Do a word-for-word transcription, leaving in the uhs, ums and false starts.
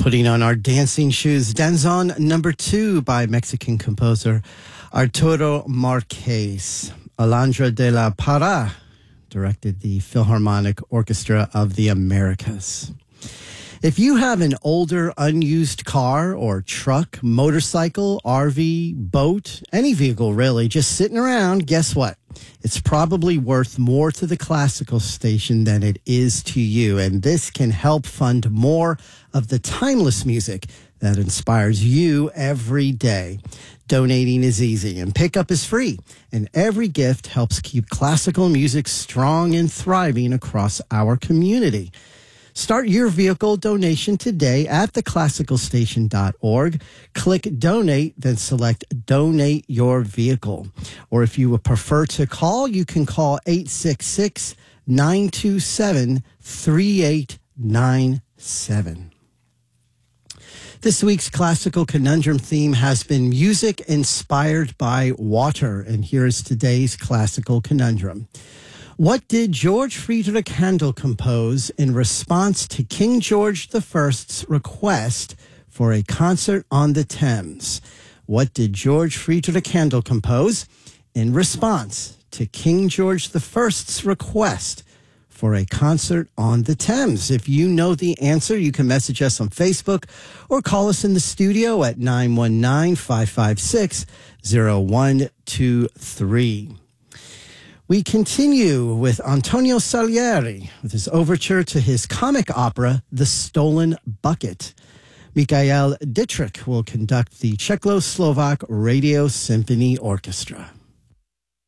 Putting on our dancing shoes, Danzón number two by Mexican composer Arturo Marquez. Alondra de la Parra directed the Philharmonic Orchestra of the Americas. If you have an older, unused car or truck, motorcycle, R V, boat, any vehicle really, just sitting around, guess what? It's probably worth more to the classical station than it is to you, and this can help fund more of the timeless music that inspires you every day. Donating is easy and pickup is free, and every gift helps keep classical music strong and thriving across our community. Start your vehicle donation today at the classical station dot org. Click Donate, then select Donate Your Vehicle. Or if you would prefer to call, you can call eight six six, nine two seven, three eight nine seven. This week's Classical Conundrum theme has been music inspired by water, and here is today's Classical Conundrum. What did George Friedrich Handel compose in response to King George the First's request for a concert on the Thames? What did George Friedrich Handel compose in response to King George the First's request for a concert on the Thames? If you know the answer, you can message us on Facebook or call us in the studio at nine one nine, five five six, zero one two three. We continue with Antonio Salieri with his overture to his comic opera, The Stolen Bucket. Mikhail Dietrich will conduct the Czechoslovak Radio Symphony Orchestra.